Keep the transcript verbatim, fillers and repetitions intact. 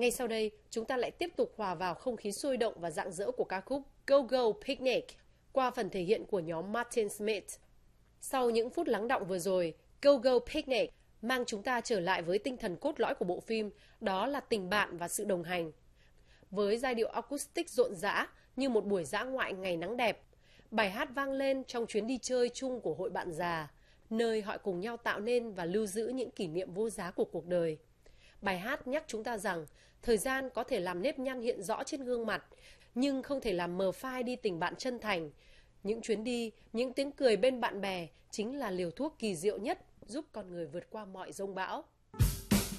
Ngay sau đây, chúng ta lại tiếp tục hòa vào không khí sôi động và rạng rỡ của ca khúc Go Go Picnic qua phần thể hiện của nhóm Martin Smith. Sau những phút lắng đọng vừa rồi, Go Go Picnic mang chúng ta trở lại với tinh thần cốt lõi của bộ phim, đó là tình bạn và sự đồng hành. Với giai điệu acoustic rộn rã như một buổi dã ngoại ngày nắng đẹp, bài hát vang lên trong chuyến đi chơi chung của hội bạn già, nơi họ cùng nhau tạo nên và lưu giữ những kỷ niệm vô giá của cuộc đời. Bài hát nhắc chúng ta rằng thời gian có thể làm nếp nhăn hiện rõ trên gương mặt, nhưng không thể làm mờ phai đi tình bạn chân thành. Những chuyến đi, những tiếng cười bên bạn bè chính là liều thuốc kỳ diệu nhất giúp con người vượt qua mọi giông bão.